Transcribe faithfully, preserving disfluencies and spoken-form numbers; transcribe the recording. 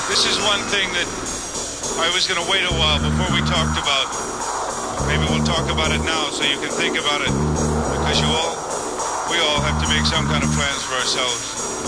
This is one thing that I was going to wait a while before we talked about. Maybe we'll talk about it now so you can think about it. Because you all, we all have to make some kind of plans for ourselves.